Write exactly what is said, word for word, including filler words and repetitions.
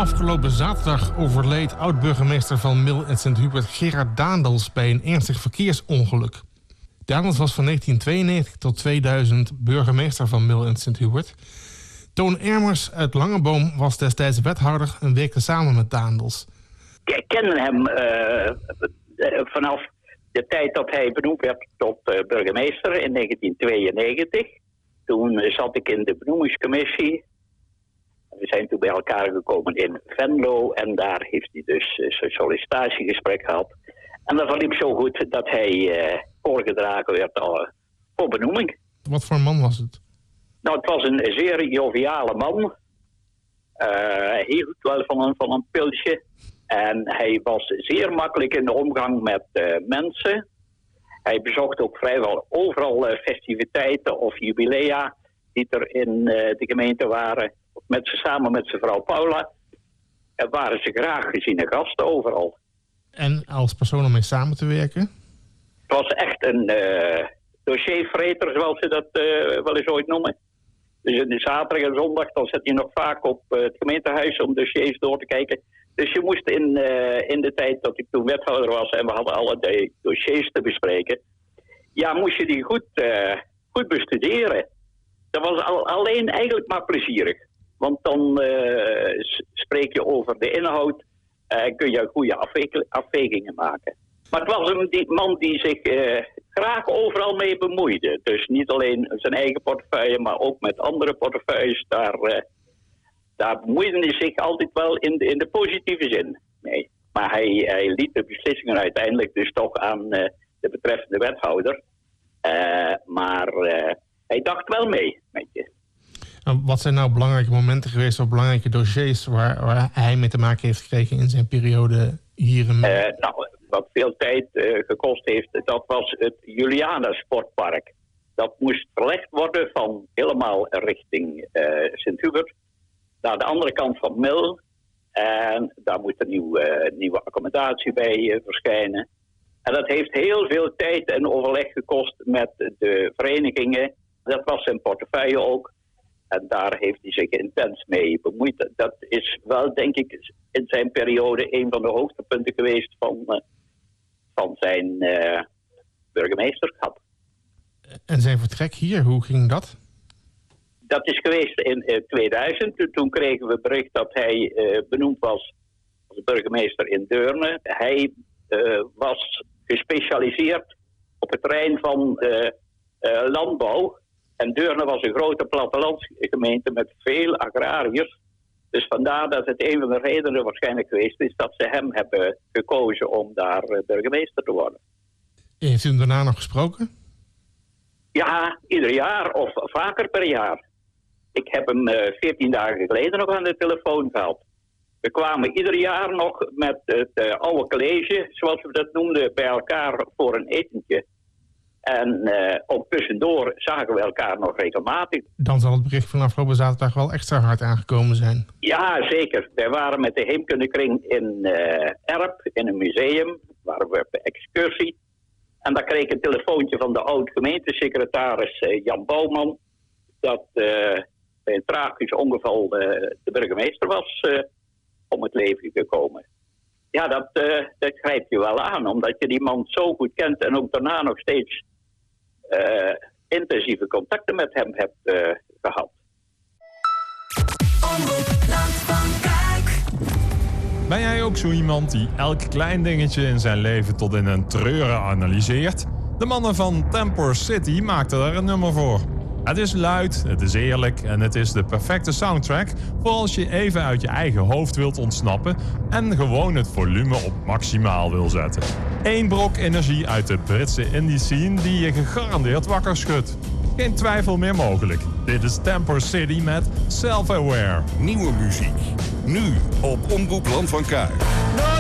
Afgelopen zaterdag overleed oud-burgemeester van Mil en Sint-Hubert Gerard Daendels bij een ernstig verkeersongeluk. Daendels was van negentien tweeënnegentig tot tweeduizend burgemeester van Mil en Sint-Hubert. Toon Ermers uit Langeboom was destijds wethouder en werkte samen met Daendels. Ik ken hem uh, vanaf de tijd dat hij benoemd werd tot uh, burgemeester in negentien tweeënnegentig. Toen uh, zat ik in de benoemingscommissie. We zijn toen bij elkaar gekomen in Venlo en daar heeft hij dus uh, zijn sollicitatiegesprek gehad. En dat verliep zo goed dat hij uh, voorgedragen werd uh, voor benoeming. Wat voor een man was het? Nou, het was een zeer joviale man. Uh, hij hield wel van een, van een pilsje. En hij was zeer makkelijk in de omgang met uh, mensen. Hij bezocht ook vrijwel overal uh, festiviteiten of jubilea die er in uh, de gemeente waren. Met ze, samen met zijn vrouw Paula. En waren ze graag geziene gasten overal. En als persoon om mee samen te werken? Het was echt een uh, dossiervreter, zoals ze dat uh, wel eens ooit noemen. Dus de zaterdag en zondag dan zat je nog vaak op uh, het gemeentehuis om dossiers door te kijken. Dus je moest in, uh, in de tijd dat ik toen wethouder was en we hadden allerlei dossiers te bespreken. Ja, moest je die goed, uh, goed bestuderen. Dat was al, alleen eigenlijk maar plezierig. Want dan uh, spreek je over de inhoud en uh, kun je goede afwe- afwegingen maken. Maar het was een die, man die zich uh, graag overal mee bemoeide. Dus niet alleen zijn eigen portefeuille, maar ook met andere portefeuilles. Daar, uh, daar bemoeide hij zich altijd wel in de, in de positieve zin mee. Maar hij, hij liet de beslissingen uiteindelijk dus toch aan uh, de betreffende wethouder. Uh, maar uh, hij dacht wel mee met je. Wat zijn nou belangrijke momenten geweest of belangrijke dossiers waar, waar hij mee te maken heeft gekregen in zijn periode hier in... Uh, nou, wat veel tijd uh, gekost heeft, dat was het Juliana Sportpark. Dat moest verlegd worden van helemaal richting uh, Sint-Hubert naar de andere kant van Mil. En daar moet een nieuw, uh, nieuwe accommodatie bij uh, verschijnen. En dat heeft heel veel tijd en overleg gekost met de verenigingen. Dat was zijn portefeuille ook. En daar heeft hij zich intens mee bemoeid. Dat is wel, denk ik, in zijn periode een van de hoogtepunten geweest van, uh, van zijn uh, burgemeesterschap. En zijn vertrek hier, hoe ging dat? Dat is geweest in uh, tweeduizend. Toen kregen we bericht dat hij uh, benoemd was als burgemeester in Deurne. Hij uh, was gespecialiseerd op het terrein van uh, uh, landbouw. En Deurne was een grote plattelandsgemeente met veel agrariërs. Dus vandaar dat het een van de redenen waarschijnlijk geweest is dat ze hem hebben gekozen om daar uh, burgemeester te worden. Heeft u hem daarna nog gesproken? Ja, ieder jaar of vaker per jaar. Ik heb hem uh, veertien dagen geleden nog aan de telefoon gehad. We kwamen ieder jaar nog met het uh, oude college, zoals we dat noemden, bij elkaar voor een etentje. En uh, ook tussendoor zagen we elkaar nog regelmatig. Dan zal het bericht van afgelopen zaterdag wel extra hard aangekomen zijn. Ja, zeker. Wij waren met de heemkundekring in uh, Erp, in een museum. Waren we op excursie. En daar kreeg ik een telefoontje van de oud-gemeentesecretaris uh, Jan Bouwman. Dat uh, bij een tragisch ongeval uh, de burgemeester was uh, om het leven gekomen. Ja, dat, uh, dat grijpt je wel aan. Omdat je die man zo goed kent en ook daarna nog steeds uh, intensieve contacten met hem hebt uh, gehad. Ben jij ook zo iemand die elk klein dingetje in zijn leven tot in een treuren analyseert? De mannen van Temper City maakten daar een nummer voor. Het is luid, het is eerlijk en het is de perfecte soundtrack voor als je even uit je eigen hoofd wilt ontsnappen en gewoon het volume op maximaal wil zetten. Eén brok energie uit de Britse indie scene die je gegarandeerd wakker schudt. Geen twijfel meer mogelijk. Dit is Temper City met Self-Aware. Nieuwe muziek. Nu op Omroep Land van Kuik.